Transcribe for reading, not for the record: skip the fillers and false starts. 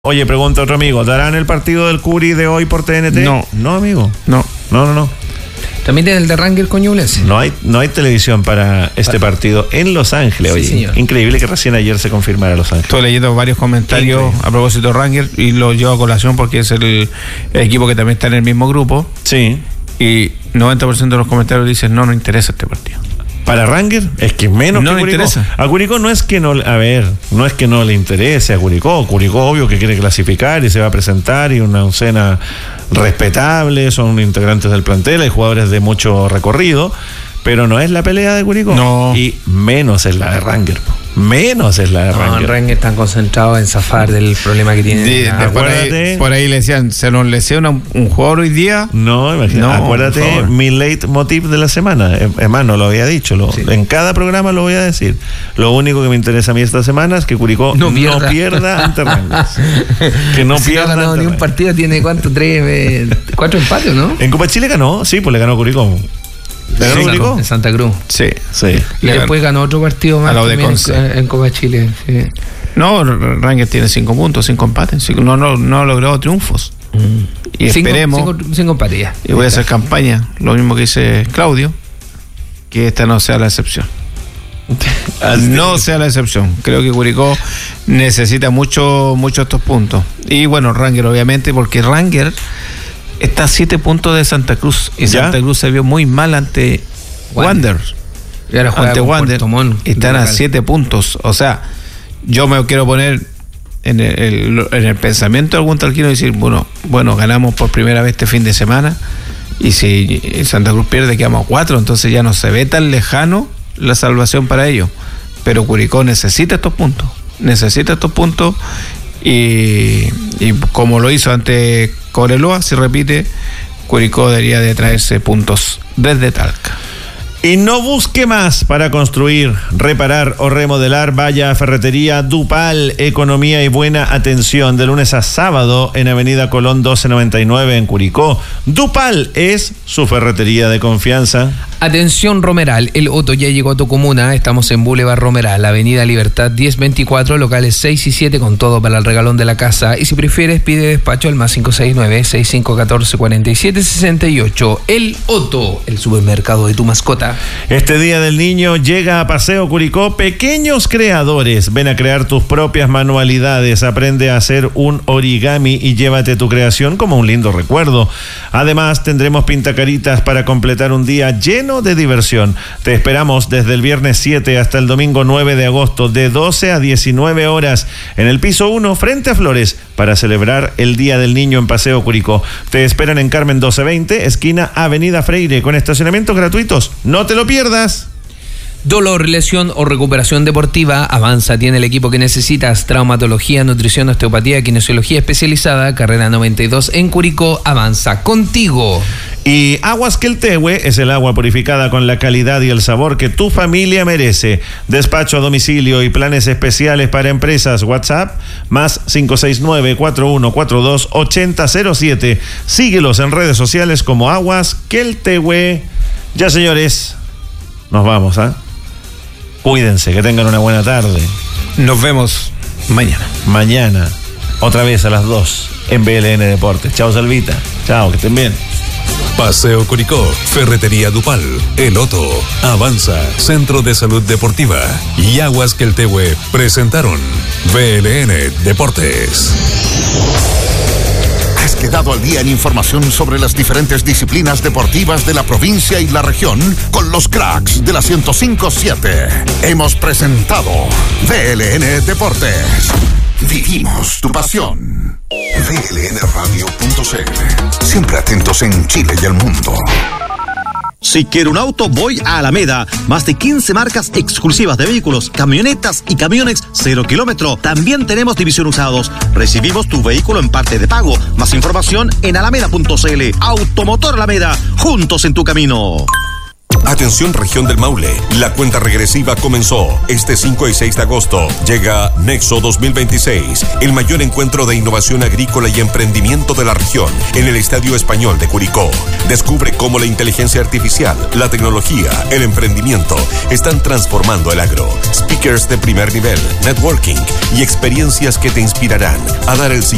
Oye, pregunta otro amigo, ¿darán el partido del Curi de hoy por TNT? No, amigo. No. También tiene el de Rangers con Ñublense. No hay televisión para este partido en Los Ángeles. Oye, señor. Increíble que recién ayer se confirmara Los Ángeles. Estoy leyendo varios comentarios a propósito de Rangers y lo llevo a colación porque es el equipo que también está en el mismo grupo. Sí. Y 90% de los comentarios dicen no interesa este partido. Para Rangers es que menos no que Curicó. Interesa. A Curicó no es que no le interese a Curicó. Curicó obvio que quiere clasificar y se va a presentar y una oncena respetable, son integrantes del plantel, hay jugadores de mucho recorrido, pero no es la pelea de Curicó. No. Y menos es la de Rangers. Rangers. Rangers están concentrados en zafar del problema que tienen. Por ahí le decían, se nos lesiona un jugador hoy día. No, imagínate. Acuérdate, mi leitmotiv de la semana. Hermano, lo había dicho. En cada programa lo voy a decir. Lo único que me interesa a mí esta semana es que Curicó no pierda ante Rangers. Que no pierda. No ha ganado ni un partido, tiene ¿cuánto? 4 empates, ¿no? En Copa Chile ganó, sí, pues le ganó Curicó. En Santa Cruz. Sí. Y después ganó otro partido más en Copa Chile. Sí. No, Rangers tiene 5 puntos, 5 empates. No ha logrado triunfos. Y esperemos. 5 empates. Y voy a hacer campaña, lo mismo que dice Claudio, que esta no sea la excepción. No sea la excepción. Creo que Curicó necesita mucho estos puntos. Y bueno, Rangers obviamente, porque Rangers está a 7 puntos de Santa Cruz. Y Santa Cruz se vio muy mal ante Wanderers. Ante Wanderers están a 7 puntos. O sea, yo me quiero poner en el pensamiento de algún talquino y decir, bueno, ganamos por primera vez este fin de semana. Y si Santa Cruz pierde, quedamos a 4. Entonces ya no se ve tan lejano la salvación para ellos. Pero Curicó necesita estos puntos. Y como lo hizo ante Cobreloa, si repite, Curicó debería de traerse puntos desde Talca. Y no busque más para construir, reparar o remodelar. Vaya a Ferretería Dupal, economía y buena atención, de lunes a sábado en Avenida Colón 1299 en Curicó. Dupal es su ferretería de confianza. Atención Romeral, el Otto ya llegó a tu comuna. Estamos en Boulevard Romeral, Avenida Libertad 1024, locales 6 y 7 con todo para el regalón de la casa. Y si prefieres, pide despacho al más 569-6514-4768. El Otto, el supermercado de tu mascota. Este Día del Niño llega a Paseo Curicó Pequeños Creadores. Ven a crear tus propias manualidades, aprende a hacer un origami y llévate tu creación como un lindo recuerdo. Además, tendremos pintacaritas para completar un día lleno de diversión. Te esperamos desde el viernes 7 hasta el domingo 9 de agosto, de 12 a 19 horas, en el piso 1, frente a Flores, para celebrar el Día del Niño en Paseo Curicó. Te esperan en Carmen 1220, esquina Avenida Freire, con estacionamientos gratuitos. No te lo pierdas. Dolor, lesión o recuperación deportiva, Avanza tiene el equipo que necesitas. Traumatología, nutrición, osteopatía, kinesiología especializada, carrera 92 en Curicó. Avanza contigo. Y Aguas Queltehue es el agua purificada con la calidad y el sabor que tu familia merece. Despacho a domicilio y planes especiales para empresas. WhatsApp más 569-4142-8007. Síguelos en redes sociales como Aguas Queltehue. Ya, señores, nos vamos, Cuídense, que tengan una buena tarde. Nos vemos mañana, otra vez a las 2 en BLN Deportes. Chao, Salvita. Chao, que estén bien. Paseo Curicó, Ferretería Dupal, El Otto, Avanza, Centro de Salud Deportiva y Aguas Queltehue presentaron BLN Deportes. Has quedado al día en información sobre las diferentes disciplinas deportivas de la provincia y la región con los cracks de la 105.7. Hemos presentado BLN Deportes. Vivimos tu pasión. blnradio.cl. Siempre atentos en Chile y el mundo. Si quiero un auto, voy a Alameda. Más de 15 marcas exclusivas de vehículos, camionetas y camiones 0 kilómetro. También tenemos división usados. Recibimos tu vehículo en parte de pago. Más información en alameda.cl. Automotor Alameda, juntos en tu camino. Atención región del Maule, la cuenta regresiva comenzó. Este 5 y 6 de agosto llega Nexo 2026, el mayor encuentro de innovación agrícola y emprendimiento de la región en el Estadio Español de Curicó. Descubre cómo la inteligencia artificial, la tecnología, el emprendimiento están transformando el agro. Speakers de primer nivel, networking y experiencias que te inspirarán a dar el siguiente